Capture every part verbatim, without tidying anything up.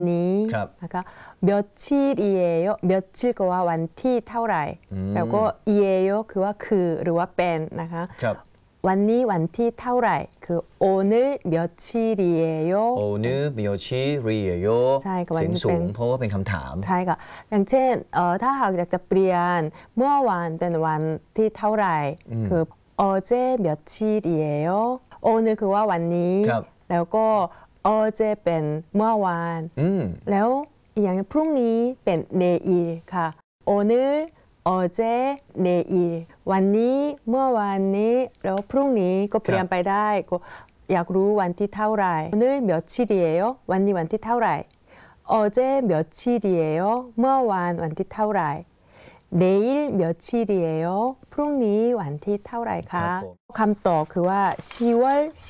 นี้นะคะ며칠이에요 며칠과วันที่เท่าไหร่แล้วก็이에요คือว่าคือหรือว่าเป็นนะคะวันนี้วันที่เท่าไหร่คือ오늘 며칠이에요 오늘 며칠이에요 ใช่ค่ะเสียงสูงเพราะว่าเป็นคำถามใช่ค่ะอย่างเช่นเอ่อถ้าหากอยากจะเปลี่ยนเมื่อวานเป็นวันที่เท่าไหร่คือ어제 며칠이에요 오늘คือว่าวันนี้แล้วก็어제เป็นเมื่อวานแล้วอีกอย่างพรุ่งนี้เป็น내일ค่ะ오늘 어제 내일วันนี้เมื่อวานนี้แล้วพรุ่งนี้ก็เปลี่ยนไปได้ก็อยากรู้วันที่เท่าไหร่오늘 며칠이에요วันนี้วันที่เท่าไหร่어제 며칠이에요เมื่อวานวันที่เท่าไหร่내일 며칠이에요พรุ่งนี้วันที่เท่าไหร่คะคำตอบคือว่า시월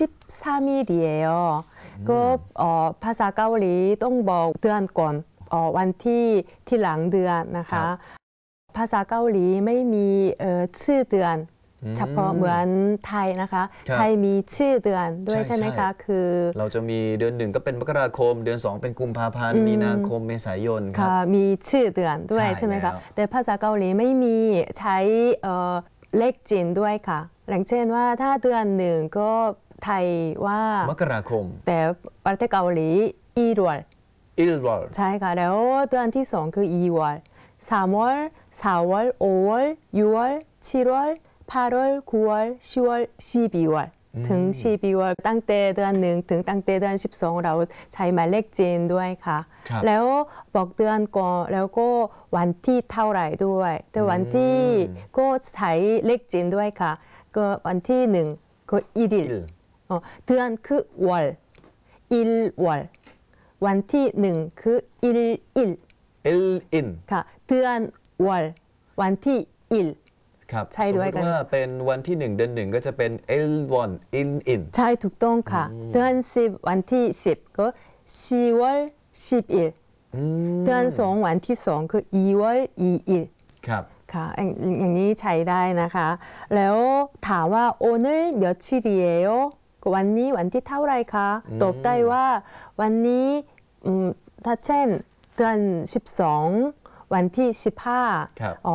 십삼일이에요ก็ภาษาเกาหลีต้องบอกเดือนก่อนวันที่ที่หลังเดือนนะคะภาษาเกาหลีไม่มีชื่อเดือนเฉพาะเหมือนไทยนะคะไทยมีชื่อเดือนด้วยใช่ไหมคะคือเราจะมีเดือนหนึ่งก็เป็นมกราคมเดือนสองเป็นกุมภาพันธ์มีนาคมเมษายนครับมีชื่อเดือนด้วยใช่ไหมคะแต่ภาษาเกาหลีไม่มีใช้เลขจีนด้วยค่ะอย่างเช่นว่าถ้าเดือนหนึ่งก็ไทยว่ามกราคมแต่ประเทศเกาหลีอีรวลอีรวลใช่ค่ะแล้วเดือนที่สองคืออีวลสามวลสามวลโอวลยูวลชิวล팔월 구월 시월 십이월ถึง십이월ตั้งแต่เดือนหนึ่งถึงตั้งแต่เดือนสิบสองเราใช้หมายเลขจีนด้วยค่ะแล้วบอกเดือนก่อนแล้วก็วันที่เท่าไหร่ด้วยแต่วันที่ก็ใช้เลขจีนด้วยค่ะก็วันที่หนึ่งก็อีริลเดือนคือวันอิลวันวันที่หนึ่งคืออิลอิลอิลอินค่ะเดือนวันวันที่อิลครับใช่ด้วยกันว่าเป็นวันที่หนึ่งเดือนหนึ่งก็จะเป็นเอลวันอินอินใช่ถูกต้องค่ะเดือนสิบวันที่สิบก็สี่วันสิบอิลเดือนสองวันที่สองคืออีวันอีอิลครับค่ะอย่างนี้ใช้ได้นะคะแล้วถามว่าโอเนอร์며칠이에요วันนี้วันที่เท่าไรคะตอบได้ว่าวันนี้ถ้าเช่นเดือนสิบสองวันที่สิบห้าอ๋อ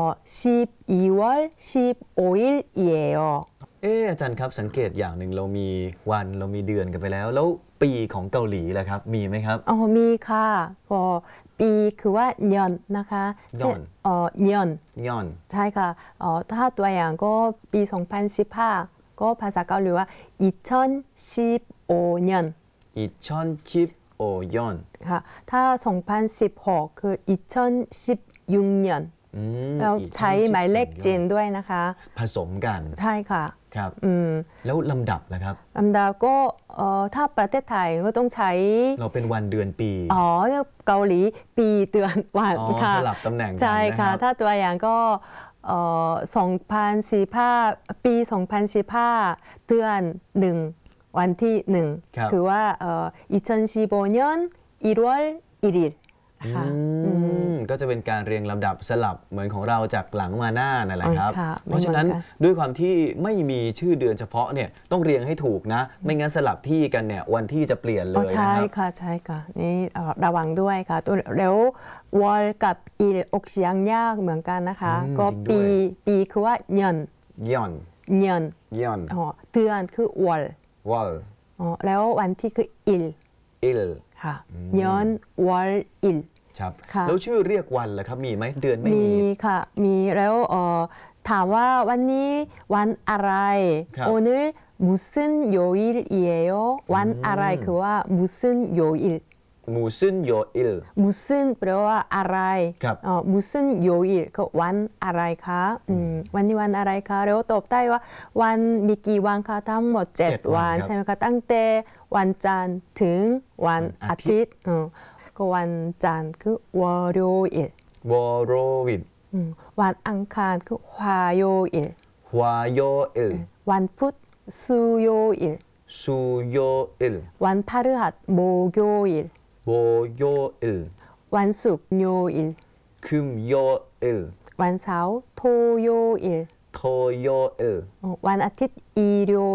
십이월 십오일이에요 เอออาจารย์ครับสังเกตอย่างหนึ่งเรามีวันเรามีเดือนกันไปแล้วแล้วปีของเกาหลีล่ะครับมีไหมครับอ๋อมีค่ะก็ปีคือว่าเนียนนะคะยอนอ๋อเนียนยอนใช่ค่ะอ๋อถ้าตัวอย่างก็ปีสองพันสิบห้าก็ภาษาเกาหลีว่า이천십오년 이천십오년 ค่ะถ้าสองพันสิบหกคือ이천십육년เราใช้หมายเลขจีนด้วยนะคะผสมกันใช่ค่ะครับแล้วลำดับล่ะครับลำดับก็ถ้าประเทศไทยก็ต้องใช้เราเป็นวันเดือนปีอ๋อเกาหลีปีเดือนวันค่ะสลับตำแหน่งใช่ค่ะถ้าตัวอย่างก็สองพันสิบห้าปีสองพันสิบห้าเดือนหนึ่งวันที่หนึ่งคือว่า이천십오년 일월 일일ค่ะก็จะเป็นการเรียงลำดับสลับเหมือนของเราจากหลังมาหน้านั่นแหละครับเพราะฉะนั้นด้วยความที่ไม่มีชื่อเดือนเฉพาะเนี่ยต้องเรียงให้ถูกนะไม่งั้นสลับที่กันเนี่ยวันที่จะเปลี่ยนเลยนะครับใช่ค่ะใช่ค่ะนี่ระวังด้วยค่ะแล้ววอลกับอีลออกเสียงยากเหมือนกันนะคะก็ปีปีคือว่าเนียนยอนเนียนยอนเดือนคือวอลวอลแล้ววันที่คืออิลอิลค่ะย้อนวอลอิลครับแล้วชื่อเรียกวันล่ะครับมีไหมเดือนไม่มีมีค่ะมีแล้วถามว่าวันนี้วันอะไรโอเนอร์มุซึนโยอิลเอโอวันอะไรคือว่ามุซึนโยอิลมุซึนโยอิลมุซึนแปลว่าอะไรมุซึนโยอิลก็วันอะไรคะวันนี้วันอะไรคะแล้วตอบได้ว่าวันมีกี่วันคะทั้งหมดเจ็ดวันใช่ไหมคะตั้งแต่วันจันทร์ถึงวันอาทิตย์ก็วันจันทร์คือวอโรอิลวอโรอิลวันอังคารคือฮวาโยอิลฮวาโยอิลวันพุธซูโยอิลซูโยอิลวันพฤหัสโมโยอิลโมโยอิลวันศุกร์โยอิลคึมโยอิลวันเสาร์โทโยอิลโทโยอิลวันอาทิตย์อีโยอิล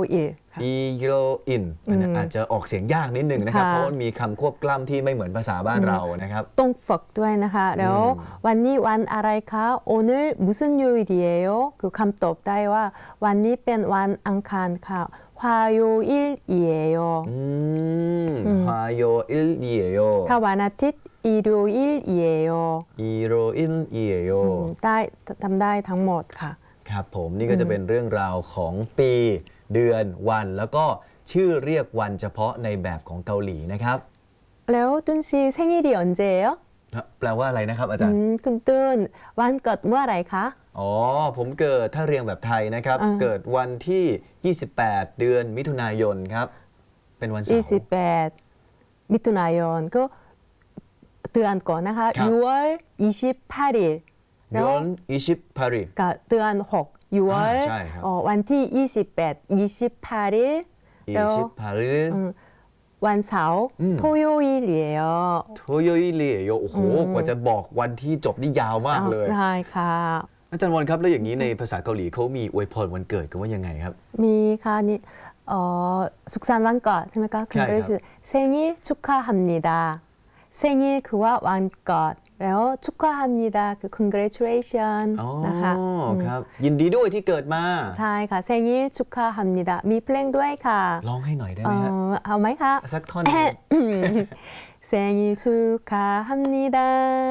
อีโรอินอาจจะออกเสียงยากนิดหนึ่งนะครับเพราะว่ามีคำควบกล้ำที่ไม่เหมือนภาษาบ้านเรานะครับต้องฝึกด้วยนะคะแล้ววันนี้วันอะไรคะ오늘무슨요일이에요คือคำตอบได้ว่าวันนี้เป็นวันอังคารค่ะ화요일이에요 อืม화요일이에요 ถ้าวันอาทิตย์일요일이에요 일요일이에요 ได้ทำได้ทั้งหมดค่ะครับผมนี่ก็จะเป็นเรื่องราวของปีเดือนวันแล้วก็ชื่อเรียกวันเฉพาะในแบบของเกาหลีนะครับแล้วตุนซี생일이 언제예요? แปลว่าอะไรนะครับอาจารย์คุณตุนวันเกิดเมื่อไหร่คะอ๋อผมเกิดถ้าเรียงแบบไทยนะครับเกิดวันที่ยี่สิบแปดเดือนมิถุนายนครับเป็นวันเสาร์ยี่สิบแปดมิถุนายนก็เดือนก่อนนะคะ유월 이십팔일 เดือน이십팔일 กับเดือนหก유월 ใช่ครับวันที่ยี่สิบแปด 이십팔일 이십팔일 วันเสาร์토요일이에요 토요일이에요โอ้โหกว่าจะบอกวันที่จบนี่ยาวมากเลยใช่ค่ะอาจารย์วอนครับแล้วอย่างนี้ในภาษาเกาหลีเขามีอวยพรวันเกิดกันว่ายังไงครับมีค่ะนี่เอ่อสุขสันต์วันเกิดใช่ไหมคะใช่ครับ 생일 축하합니다 생일คือว่าวันเกิดแล้ว축하합니다คือ congratulation นะคะครับยินดีด้วยที่เกิดมาใช่ค่ะ생일 축하합니다มีเพลงด้วยค่ะร้องให้หน่อยได้ไหมฮะเอาไหมคะสักท่อน 생일 축하합니다